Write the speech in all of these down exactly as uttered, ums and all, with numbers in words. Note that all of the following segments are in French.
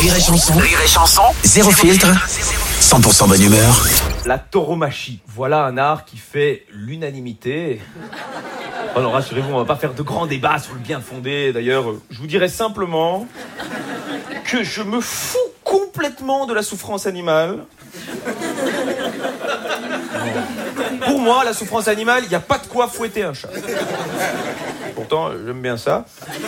Rire et Chanson. Rire et Chanson. Zéro filtre. cent pour cent bonne humeur. La tauromachie. Voilà un art qui fait l'unanimité. Alors rassurez-vous, on va pas faire de grands débats sur le bien fondé. D'ailleurs, je vous dirais simplement que je me fous complètement de la souffrance animale. Pour moi, la souffrance animale, il n'y a pas de quoi fouetter un chat. Pourtant, j'aime bien ça.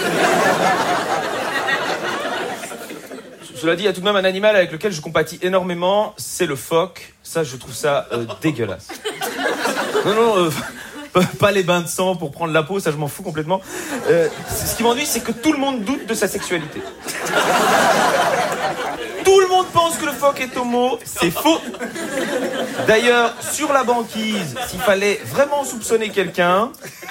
Cela dit, il y a tout de même un animal avec lequel je compatis énormément, c'est le phoque. Ça, je trouve ça euh, dégueulasse. Non, non, euh, pas les bains de sang pour prendre la peau, ça je m'en fous complètement. Euh, ce qui m'ennuie, c'est que tout le monde doute de sa sexualité. Tout le monde pense que le phoque est homo, c'est faux. D'ailleurs, sur la banquise, s'il fallait vraiment soupçonner quelqu'un...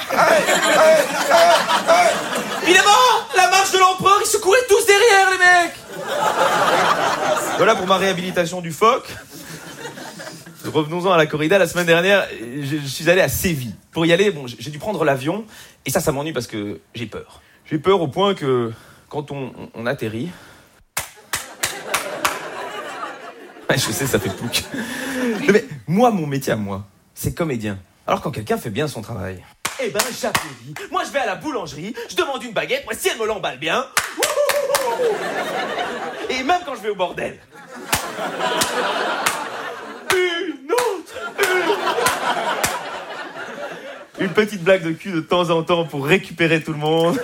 Évidemment, la marche de l'empereur, ils se couraient tous derrière, les mecs. Voilà pour ma réhabilitation du phoque. Revenons-en à la corrida. La semaine dernière, je, je suis allé à Séville. Pour y aller, bon, j'ai dû prendre l'avion. Et ça, ça m'ennuie parce que j'ai peur. J'ai peur au point que, quand on, on atterrit... Je sais, ça fait plouc. Mais moi, mon métier à moi, c'est comédien. Alors quand quelqu'un fait bien son travail, eh ben j'applaudis. Moi, je vais à la boulangerie, je demande une baguette. Moi, si elle me l'emballe bien... Et même quand je vais au bordel... Une autre, une... une petite blague de cul de temps en temps pour récupérer tout le monde.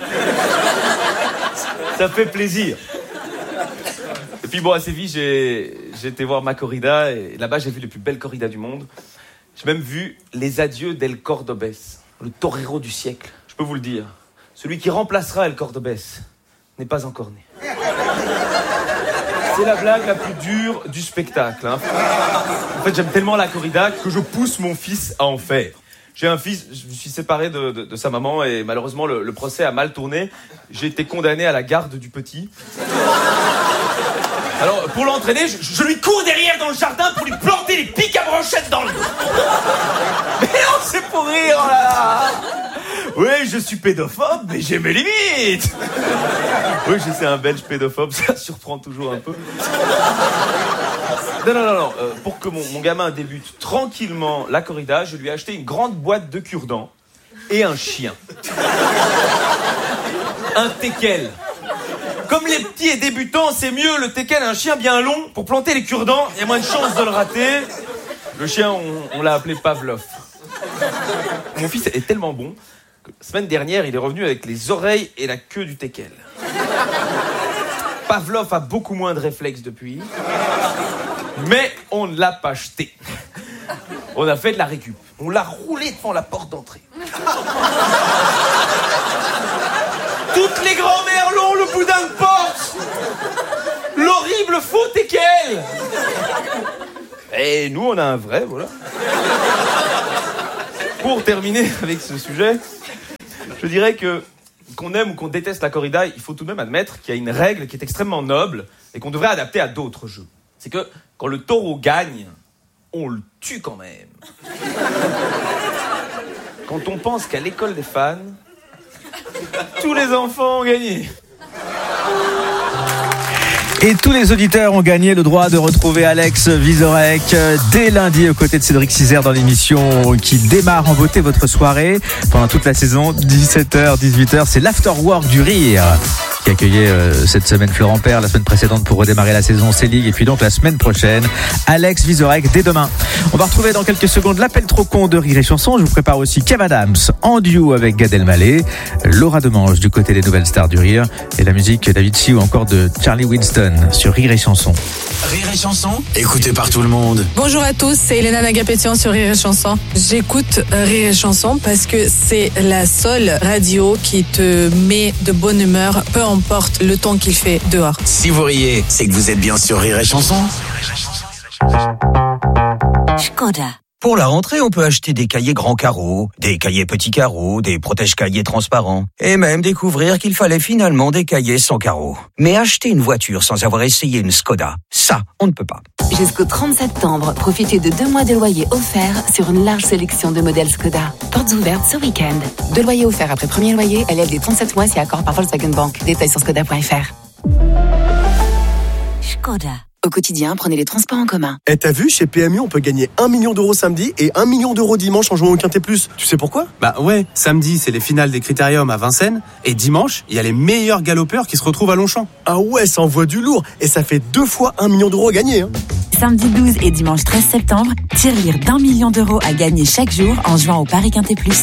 Ça fait plaisir. Et puis bon, à Séville, j'ai, j'ai été voir ma corrida et là-bas, j'ai vu les plus belles corridas du monde. J'ai même vu les adieux d'El Cordobés, le torero du siècle. Je peux vous le dire, celui qui remplacera El Cordobés n'est pas encore né. C'est la blague la plus dure du spectacle. Hein. En fait, j'aime tellement la corrida que je pousse mon fils à en faire. J'ai un fils, je me suis séparé de, de, de sa maman et malheureusement, le, le procès a mal tourné. J'ai été condamné à la garde du petit. Alors, pour l'entraîner, je, je lui cours derrière dans le jardin pour lui planter les pics à brochettes dans le dos. Mais non, c'est pour rire, oh là là. Oui, je suis pédophobe, mais j'ai mes limites. Oui, je sais, un belge pédophobe, ça surprend toujours un peu. Non, non, non, non. Euh, pour que mon, mon gamin débute tranquillement la corrida, je lui ai acheté une grande boîte de cure-dents et un chien. Un teckel. Comme les petits et débutants, c'est mieux le teckel, un chien bien long. Pour planter les cure-dents, il y a moins de chances de le rater. Le chien, on, on l'a appelé Pavlov. Mon fils est tellement bon que la semaine dernière, il est revenu avec les oreilles et la queue du teckel. Pavlov a beaucoup moins de réflexes depuis. Mais on ne l'a pas jeté. On a fait de la récup. On l'a roulé devant la porte d'entrée. Toutes les grand-mères l'ont, le boudin de porte. L'horrible faux teckel. Et nous, on a un vrai, voilà. Pour terminer avec ce sujet, je dirais que qu'on aime ou qu'on déteste la corrida, il faut tout de même admettre qu'il y a une règle qui est extrêmement noble et qu'on devrait adapter à d'autres jeux. C'est que quand le taureau gagne, on le tue quand même. Quand on pense qu'à l'école des fans, tous les enfants ont gagné. Et tous les auditeurs ont gagné le droit de retrouver Alex Vizorek dès lundi aux côtés de Cédric Cizer dans l'émission qui démarre en beauté votre soirée pendant toute la saison, dix-sept heures, dix-huit heures. C'est l'Afterwork du Rire qui accueillait euh, cette semaine Florent Père, la semaine précédente pour redémarrer la saison C-League et puis donc la semaine prochaine Alex Vizorek dès demain. On va retrouver dans quelques secondes l'appel trop con de Rire et Chanson. Je vous prépare aussi Kev Adams en duo avec Gad Elmaleh, Laura Demange du côté des nouvelles stars du rire et la musique d'Avicii ou encore de Charlie Winston sur Rire et Chanson. Rire et Chanson, écouté par tout le monde. Bonjour à tous, c'est Elena Nagapétian sur Rire et Chanson. J'écoute Rire et Chanson parce que c'est la seule radio qui te met de bonne humeur, peu importe le temps qu'il fait dehors. Si vous riez, c'est que vous êtes bien sur Rire et Chanson. Skoda. Pour la rentrée, on peut acheter des cahiers grands carreaux, des cahiers petits carreaux, des protège-cahiers transparents, et même découvrir qu'il fallait finalement des cahiers sans carreaux. Mais acheter une voiture sans avoir essayé une Skoda, ça, on ne peut pas. Jusqu'au trente septembre, profitez de deux mois de loyer offerts sur une large sélection de modèles Skoda. Portes ouvertes ce week-end. Deux loyers offerts après premier loyer, L L D trente-sept mois si accord par Volkswagen Bank. Détails sur skoda point f r. Skoda. Au quotidien, prenez les transports en commun. Et t'as vu, chez P M U, on peut gagner un million d'euros samedi et un million d'euros dimanche en jouant au Quintet Plus. Tu sais pourquoi ? Bah ouais, samedi, c'est les finales des Critériums à Vincennes. Et dimanche, il y a les meilleurs galopeurs qui se retrouvent à Longchamp. Ah ouais, ça envoie du lourd. Et ça fait deux fois un million d'euros à gagner. Hein. Samedi douze et dimanche treize septembre, tirelire d'un million d'euros à gagner chaque jour en jouant au Paris Quintet Plus.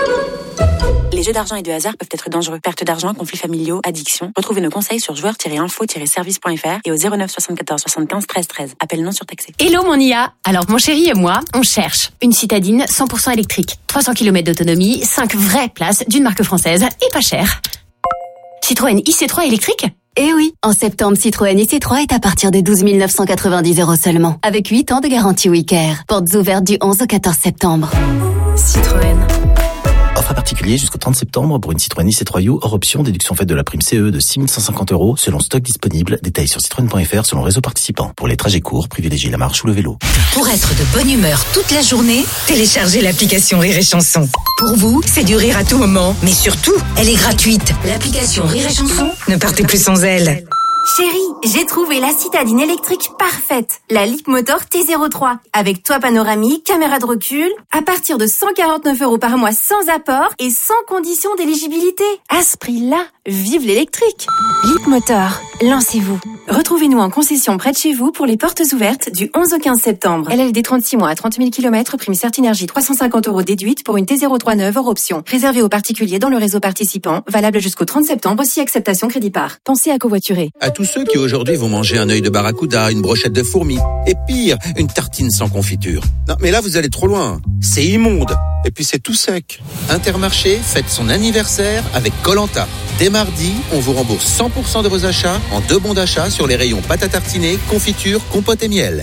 Les jeux d'argent et de hasard peuvent être dangereux. Perte d'argent, conflits familiaux, addiction. Retrouvez nos conseils sur joueurs tiret info tiret service point f r et au zéro neuf soixante-quatorze soixante-quinze treize treize. Appel non surtaxé. Hello mon I A. Alors mon chéri et moi, on cherche une citadine cent pour cent électrique. trois cents kilomètres d'autonomie, cinq vraies places d'une marque française et pas cher. Citroën I C trois électrique ? Eh oui, en septembre, Citroën I C trois est à partir de douze mille neuf cent quatre-vingt-dix euros seulement. Avec huit ans de garantie WeCare. Portes ouvertes du onze au quatorze septembre. Citroën. Offre à particulier jusqu'au trente septembre pour une Citroën I C trois U hors option, déduction faite de la prime C E de six mille cent cinquante euros selon stock disponible. Détails sur citroën point f r selon réseau participant. Pour les trajets courts, privilégiez la marche ou le vélo. Pour être de bonne humeur toute la journée, téléchargez l'application Rire et Chanson. Pour vous, c'est du rire à tout moment, mais surtout, elle est gratuite. L'application Rire et Chanson, ne partez plus sans elle. Chérie, j'ai trouvé la citadine électrique parfaite, la Leapmotor T zéro trois, avec toit panoramique, caméra de recul, à partir de cent quarante-neuf euros par mois sans apport et sans condition d'éligibilité. À ce prix-là, vive l'électrique. Leapmotor, lancez-vous. Retrouvez-nous en concession près de chez vous pour les portes ouvertes du onze au quinze septembre. L L D trente-six mois à trente mille kilomètres, prime Certinergie trois cent cinquante euros déduite pour une T zéro trois neuve hors option. Réservé aux particuliers dans le réseau participant, valable jusqu'au trente septembre, aussi acceptation crédit par. Pensez à covoiturer. À tous ceux qui aujourd'hui vont manger un œil de barracuda, une brochette de fourmis, et pire, une tartine sans confiture. Non, mais là vous allez trop loin. C'est immonde. Et puis c'est tout sec. Intermarché fête son anniversaire avec Koh-Lanta. Dès mardi, on vous rembourse cent pour cent de vos achats en deux bons d'achat sur les rayons pâte à tartiner, confiture, compote et miel.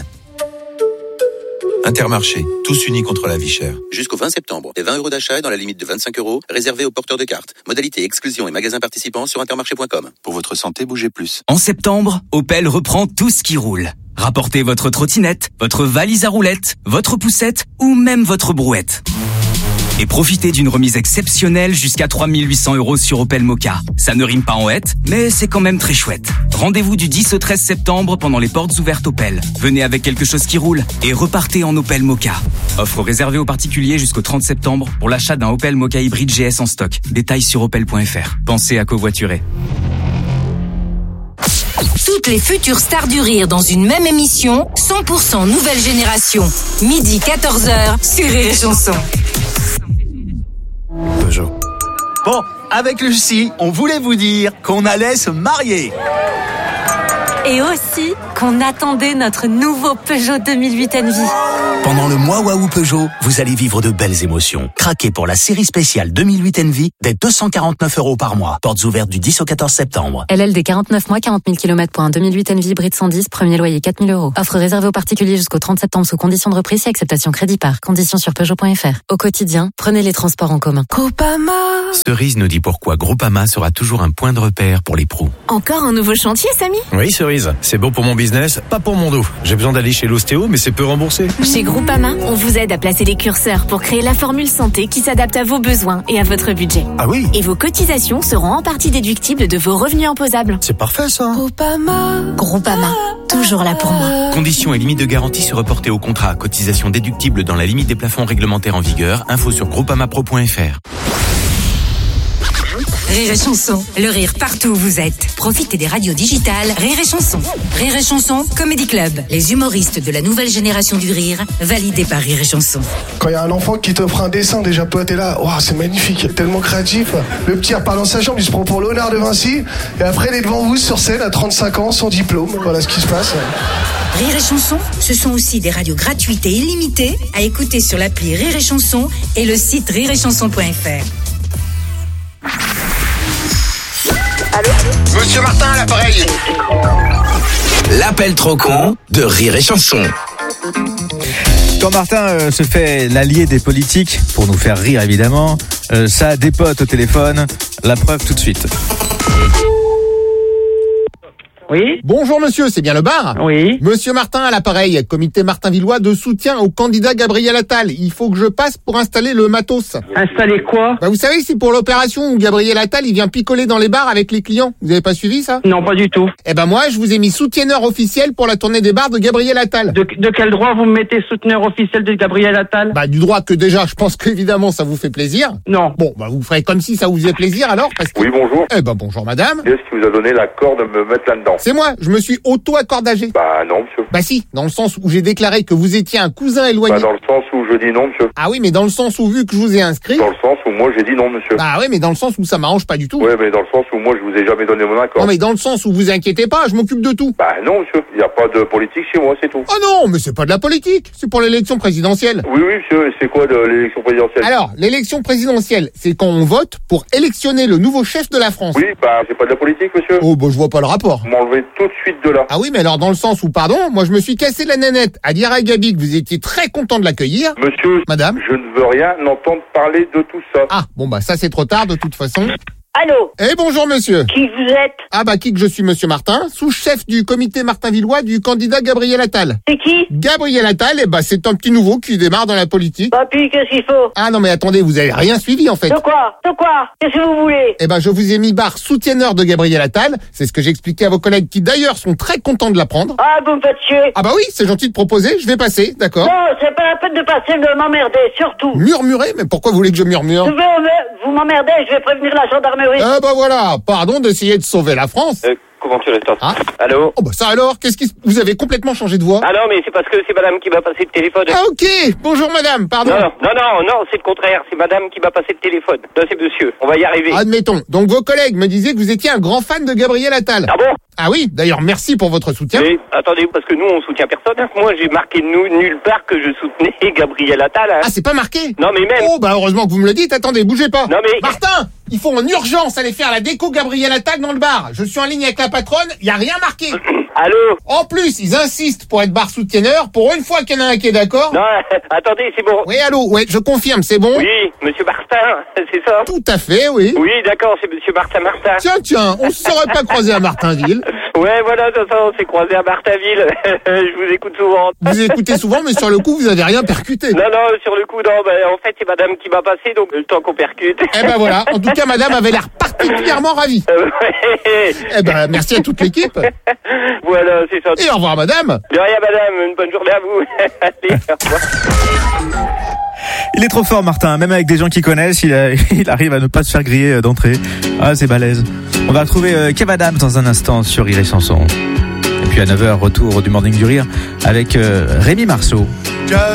Intermarché, tous unis contre la vie chère. Jusqu'au vingt septembre, les vingt euros d'achat dans la limite de vingt-cinq euros, réservés aux porteurs de cartes. Modalité exclusion et magasins participants sur intermarché point com. Pour votre santé, bougez plus. En septembre, Opel reprend tout ce qui roule. Rapportez votre trottinette, votre valise à roulettes, votre poussette ou même votre brouette. Et profitez d'une remise exceptionnelle jusqu'à trois mille huit cents euros sur Opel Mokka. Ça ne rime pas en hête, mais c'est quand même très chouette. Rendez-vous du dix au treize septembre pendant les portes ouvertes Opel. Venez avec quelque chose qui roule et repartez en Opel Mokka. Offre réservée aux particuliers jusqu'au trente septembre pour l'achat d'un Opel Mokka hybride G S en stock. Détails sur opel point f r. Pensez à covoiturer. Toutes les futures stars du rire dans une même émission, cent pour cent nouvelle génération. Midi quatorze heures sur Rire et Chanson. Peugeot. Bon, avec Lucie, on voulait vous dire qu'on allait se marier. Et aussi qu'on attendait notre nouveau Peugeot deux mille huit Envy. Pendant le mois Waouh Peugeot, vous allez vivre de belles émotions. Craquez pour la série spéciale deux mille huit Envy dès deux cent quarante-neuf euros par mois. Portes ouvertes du dix au quatorze septembre. L L D quarante-neuf mois, quarante mille kilomètres pour un deux mille huit Envy hybride cent dix, premier loyer quatre mille euros. Offre réservée aux particuliers jusqu'au trente septembre sous condition de reprise et acceptation crédit par. Conditions sur peugeot point f r. Au quotidien, prenez les transports en commun. Groupama. Cerise nous dit pourquoi Groupama sera toujours un point de repère pour les pros. Encore un nouveau chantier, Samy ? Oui, Cerise. C'est bon pour mon business, pas pour mon dos. J'ai besoin d'aller chez l'ostéo, mais c'est peu remboursé. Chez Groupama, on vous aide à placer les curseurs pour créer la formule santé qui s'adapte à vos besoins et à votre budget. Ah oui ? Et vos cotisations seront en partie déductibles de vos revenus imposables. C'est parfait, ça. Groupama. Groupama. Toujours là pour moi. Conditions et limites de garantie se reporter au contrat. Cotisation déductible dans la limite des plafonds réglementaires en vigueur. Info sur groupamapro point f r. Rire et Chanson, le rire partout où vous êtes. Profitez des radios digitales Rire et Chanson. Rire et Chanson, Comedy Club. Les humoristes de la nouvelle génération du rire, validés par Rire et Chanson. Quand il y a un enfant qui te fera un dessin, déjà pote est là, wow, c'est magnifique, tellement créatif. Le petit repart dans sa chambre, il se prend pour Léonard de Vinci, et après il est devant vous sur scène à trente-cinq ans, sans diplôme. Voilà ce qui se passe. Rire et Chanson, ce sont aussi des radios gratuites et illimitées à écouter sur l'appli Rire et Chanson et le site rire et chanson point f r. Allô ? Monsieur Martin à l'appareil. L'appel trop con de Rire et Chanson. Quand Martin euh, se fait l'allié des politiques, pour nous faire rire évidemment, euh, ça dépote au téléphone. La preuve tout de suite. Oui. Bonjour monsieur, c'est bien le bar? Oui. Monsieur Martin à l'appareil, comité Martin-Villois de soutien au candidat Gabriel Attal. Il faut que je passe pour installer le matos. Installer quoi? Bah vous savez, c'est pour l'opération où Gabriel Attal il vient picoler dans les bars avec les clients. Vous avez pas suivi ça? Non, pas du tout. Eh ben moi, je vous ai mis soutienneur officiel pour la tournée des bars de Gabriel Attal. De, de quel droit vous me mettez souteneur officiel de Gabriel Attal? Bah du droit que déjà, je pense qu'évidemment ça vous fait plaisir. Non. Bon, bah vous ferez comme si ça vous faisait plaisir alors parce que... Oui, bonjour. Eh ben bonjour madame. Qui est-ce qui vous a donné l'accord de me mettre là-dedans? C'est moi, je me suis auto-accordagé. Bah non, monsieur. Bah si, dans le sens où j'ai déclaré que vous étiez un cousin éloigné. Bah dans le sens où je dis non, monsieur. Ah oui, mais dans le sens où vu que je vous ai inscrit... Dans le sens où moi j'ai dit non, monsieur. Bah oui, mais dans le sens où ça m'arrange pas du tout. Ouais, mais dans le sens où moi je vous ai jamais donné mon accord. Non mais dans le sens où vous inquiétez pas, je m'occupe de tout. Bah non, monsieur. Il n'y a pas de politique chez moi, c'est tout. Oh non, mais c'est pas de la politique, c'est pour l'élection présidentielle. Oui, oui, monsieur, c'est quoi de l'élection présidentielle? Alors, l'élection présidentielle, c'est quand on vote pour électionner le nouveau chef de la France. Oui, bah c'est pas de la politique, monsieur. Oh, bah je vois pas le rapport. Vous m'enlevez tout de suite de là. Ah oui, mais alors dans le sens où, pardon, moi je me suis cassé la nénette à dire à Gabi que vous étiez très content de l'accueillir. Monsieur, madame, je ne veux rien entendre parler de tout ça. Ah, bon bah ça c'est trop tard de toute façon. Allô? Eh bonjour monsieur. Qui vous êtes? Ah bah qui que je suis monsieur Martin, sous-chef du comité Martin-Villois du candidat Gabriel Attal. C'est qui? Gabriel Attal, eh bah c'est un petit nouveau qui démarre dans la politique. Bah puis qu'est-ce qu'il faut? Ah non mais attendez, vous avez rien suivi en fait. De quoi? De quoi? Qu'est-ce que vous voulez? Eh ben je vous ai mis barre soutienneur de Gabriel Attal, c'est ce que j'ai expliqué à vos collègues qui d'ailleurs sont très contents de l'apprendre. Ah vous me faites chier. Ah bah oui, c'est gentil de proposer, je vais passer, d'accord. Non, c'est pas la peine de passer de m'emmerder, surtout. Murmurer? Mais pourquoi vous voulez que je murmure? Je vais, vous m'emmerdez, je vais prévenir la gendarmerie. Ah bah voilà. Pardon d'essayer de sauver la France. Euh, comment tu restes? Ah. Allô? Oh bah ça alors, qu'est-ce qui... Vous avez complètement changé de voix. Ah non, mais c'est parce que c'est madame qui m'a passé le téléphone. Ah ok, bonjour madame, pardon. Non, non, non, non, c'est le contraire, c'est madame qui m'a passé le téléphone. Non, c'est monsieur, on va y arriver. Admettons, donc vos collègues me disaient que vous étiez un grand fan de Gabriel Attal. Ah bon? Ah oui, d'ailleurs merci pour votre soutien. Oui, attendez, parce que nous on soutient personne. Moi j'ai marqué nous, nulle part que je soutenais Gabriel Attal. Hein. Ah c'est pas marqué? Non mais même... Oh bah heureusement que vous me le dites, attendez, bougez pas. Non mais... Martin, il faut en urgence aller faire la déco Gabriel Attal dans le bar. Je suis en ligne avec la patronne, y a rien marqué. Allô? En plus, ils insistent pour être bar soutienneur. Pour une fois qu'il y en a un qui est d'accord. Non, attendez, c'est bon. Oui, allô, ouais, je confirme, c'est bon? Oui, monsieur Martin, c'est ça? Tout à fait, oui. Oui, d'accord, c'est monsieur Martin Martin. Tiens, tiens, on se serait pas croisé à Martinville. Ouais, voilà, de toute façon, on s'est croisé à Martinville. Je vous écoute souvent. Vous écoutez souvent, mais sur le coup, vous avez rien percuté. Non, non, sur le coup, non, ben, en fait, c'est madame qui m'a passé, donc le temps qu'on percute. Eh ben voilà, en tout cas, madame avait l'air particulièrement ravie. Eh ben, merci à toute l'équipe. Voilà, c'est ça. Et au revoir, madame. De rien, madame, une bonne journée à vous. Allez, au revoir. Il est trop fort, Martin. Même avec des gens qui connaissent, il, a, il arrive à ne pas se faire griller d'entrée. Ah, c'est balèze. On va retrouver euh, Kev Adams dans un instant sur Rire et Chanson. Et puis à neuf heures, retour du Morning du Rire avec euh, Rémi Marceau.